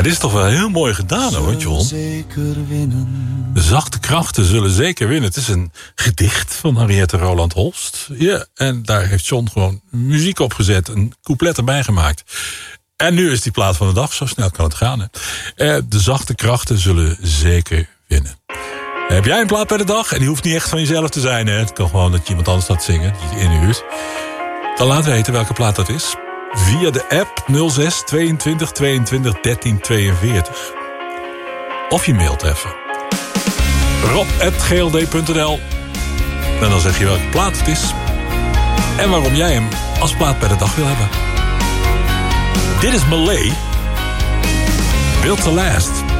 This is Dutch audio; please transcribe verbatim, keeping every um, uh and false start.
Nou, dit is toch wel heel mooi gedaan hoor, John. De zachte krachten zullen zeker winnen. Het is een gedicht van Henriette Roland Holst. Ja, en daar heeft John gewoon muziek op gezet. Een couplet erbij gemaakt. En nu is die plaat van de dag. Zo snel kan het gaan. Hè. De zachte krachten zullen zeker winnen. Heb jij een plaat bij de dag? En die hoeft niet echt van jezelf te zijn. Hè? Het kan gewoon dat je iemand anders staat zingen. Die je inhuurt. Dan laat weten welke plaat dat is. Via de app nul zes tweeëntwintig tweeëntwintig dertien tweeënveertig. Of je mailt even. rob at g l d punt n l. En dan zeg je welke plaat het is. En waarom jij hem als plaat bij de dag wil hebben. Dit is Malay. Built to Last.